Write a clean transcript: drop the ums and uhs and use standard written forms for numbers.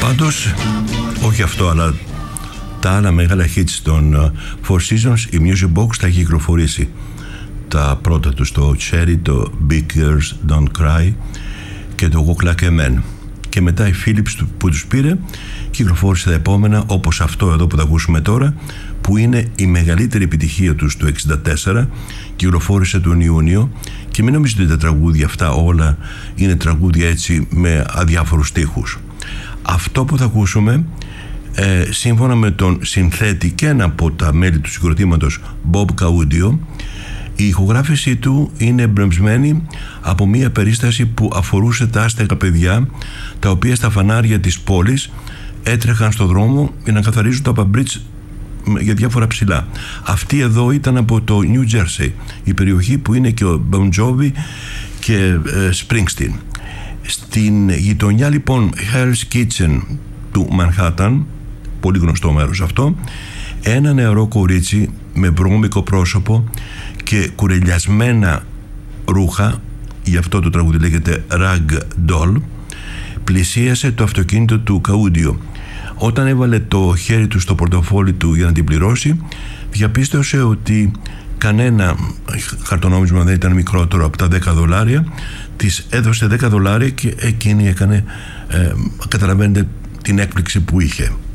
Πάντως, όχι αυτό, αλλά τα άλλα μεγάλα hits των Four Seasons, η Music Box θα έχει κυκλοφορήσει τα πρώτα τους, το Cherry, το Big Girls Don't Cry και το Walk Like a Man. Και μετά η Philips που τους πήρε κυκλοφόρησε τα επόμενα, όπως αυτό εδώ που θα ακούσουμε τώρα, που είναι η μεγαλύτερη επιτυχία τους του 1964, κυκλοφόρησε τον Ιούνιο. Και μην νομίζετε ότι τα τραγούδια αυτά όλα είναι τραγούδια έτσι με αδιάφορους στίχους. Αυτό που θα ακούσουμε, σύμφωνα με τον συνθέτη και ένα από τα μέλη του συγκροτήματος Bob Caudio, η ηχογράφηση του είναι εμπνευσμένη από μια περίσταση που αφορούσε τα άστεγα παιδιά, τα οποία στα φανάρια της πόλης έτρεχαν στο δρόμο για να καθαρίζουν τα παμπρίτς για διάφορα ψηλά. Αυτή εδώ ήταν από το New Jersey, η περιοχή που είναι και ο Bon Jovi και Springsteen. Στην γειτονιά λοιπόν Hell's Kitchen του Manhattan, πολύ γνωστό μέρος αυτό, ένα νεαρό κορίτσι με βρώμικο πρόσωπο και κουρελιασμένα ρούχα, γι' αυτό το τραγούδι λέγεται Rag Doll, πλησίασε το αυτοκίνητο του Καούντιο. Όταν έβαλε το χέρι του στο πορτοφόλι του για να την πληρώσει, διαπίστωσε ότι κανένα χαρτονόμισμα δεν ήταν μικρότερο από τα $10. Της έδωσε $10 και εκείνη έκανε, καταλαβαίνετε την έκπληξη που είχε.